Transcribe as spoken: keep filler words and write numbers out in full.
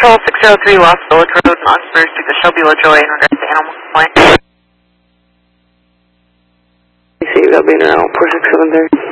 Patrol six oh three Lost Village Road in Oxford, speak to Shelby LaJoy in regards to animal complaint. You see, you got me now, four six seven three.